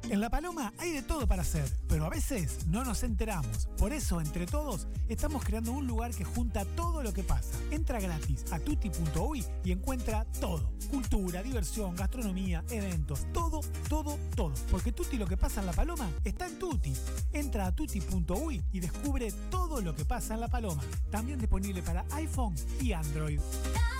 En La Paloma hay de todo para hacer, pero a veces no nos enteramos. Por eso, entre todos, estamos creando un lugar que junta todo lo que pasa. Entra gratis a tutti.uy y encuentra todo. Cultura, diversión, gastronomía, eventos, todo, todo, todo. Porque Tutti lo que pasa en La Paloma está en Tutti. Entra a tutti.uy y descubre todo lo que pasa en La Paloma. También disponible para iPhone y Android.